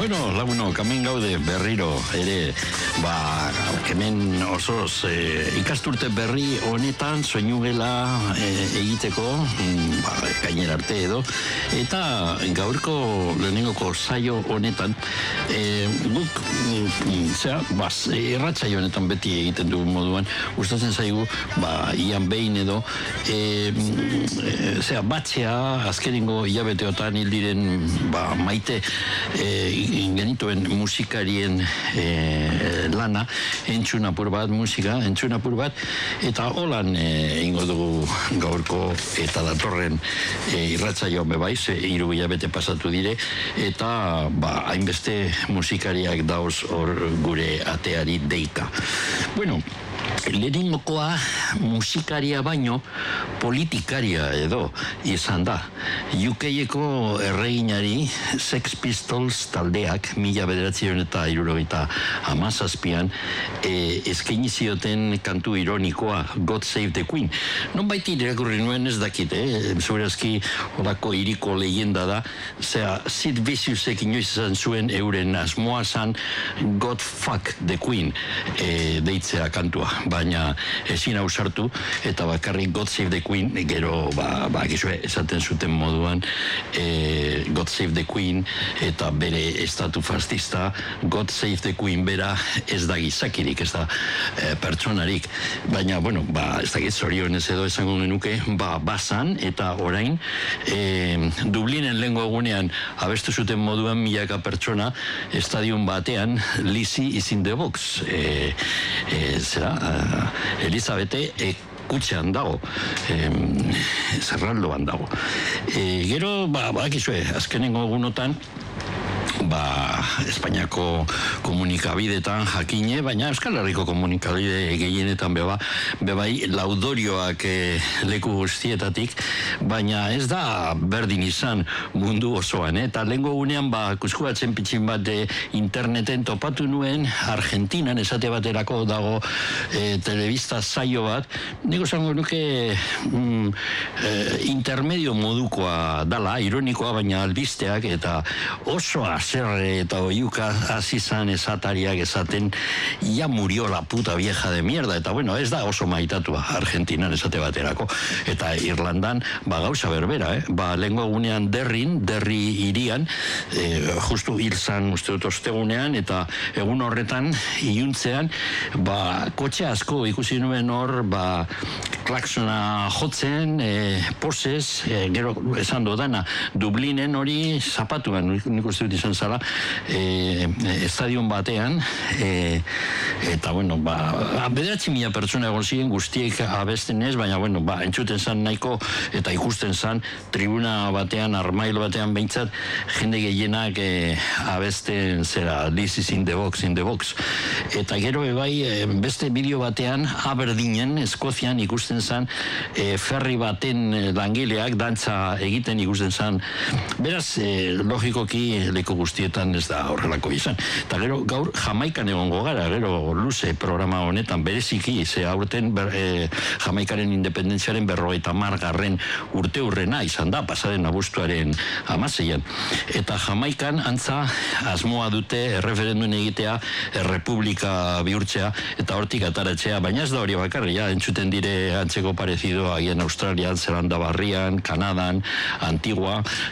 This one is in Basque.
Bueno, laguno, kamen gaude berriro ere, hemen osoz ikasturte berri honetan soinugela egiteko, gainera arte edo, eta gaurko lehenengoko saio honetan, guk, irratsaio honetan beti egiten dugun moduan, gustatzen zaigu, ian behin edo, batxea, azkenengo hilabeteotan hil diren, maite, genituen musikarien lana, entzun apur bat, eta holan ingo dugu gaurko eta datorren irratsaioan bebaiz, 3 hilabete pasatu dire, eta hainbeste musikariak dauz hor gure ateari deika. Bueno, lehenengokoa musikaria baino politikaria edo izan da. UK-eko erreginari Sex Pistols taldeak 1977an eskaini zioten kantu ironikoa God Save the Queen. Nonbait irakurri nuen ez dakit, segurazki horako iriko leyenda da, Sid Viciusek inoiz izan zuen euren asmoa zan God Fuck the Queen deitzea kantua, baina ezin ausartu eta bakarrik God Save the Queen, gero esaten zuten moduan God Save the Queen eta bere estatu fascista, God Save the Queen bera ez da gizakirik, ez da pertsonarik, baina ez da zorionez edo esango genuke bazan eta orain Dublinen lehengo egunean abestu zuten moduan milaka pertsona estadion batean Lizzie is in the box Elizabete kutxean dago, zerraldoan dago. Gero, bakizue, azkenengo egunotan, Espainiako komunikabidetan jakine, baina Euskal Herriko komunikabide gehienetan bebai laudorioak leku guztietatik, baina ez da berdin izan mundu osoan, eta lehengo gunean kuskuatzen pitxin bat interneten topatu nuen Argentinan esate baterako dago telebista saio bat, nik esango nuke intermedio modukoa dala, ironikoa, baina albisteak eta oso haserre eta oiuka azizan esatariak esaten ya murió la puta vieja de mierda, eta ez da oso maitatua Argentinan esate baterako, eta Irlandan gauza berbera, lehengo egunean derri irian, justu hilzan uste dut ostegunean, eta egun horretan iluntzean, kotxe asko ikusi nuen hor, klaksona jotzen, posez, gero esan dodana, Dublinen hori zapatuan, nik uste dut izan zala, estadion batean, eta, 9,000 pertsona egon ziren guztiek abesten ez, baina, entzuten zan nahiko, eta ikusten zan, tribuna batean, armail batean behintzat, jende gehienak abesten zera, This is in the box, Eta gero beste bideo batean, Aberdeenen, Eskozian ikusten zan, ferri baten langileak dantza egiten ikusten zan. Beraz, logikoki leku guztietan ez da horrelako izan. Eta gero gaur Jamaikan egongo gara, gero luze programa honetan bereziki, ze aurten Jamaikaren independentziaren 50. urte hurrena izan da, pasaden abuztuaren 16an. Eta Jamaikan antza asmoa dute erreferendun egitea errepublika bihurtzea eta hortik ataratzea, baina ez da hori bakarri, entzuten dire antzeko parezido agien Australian, Zelanda Barrian, Kanadan, Antigua,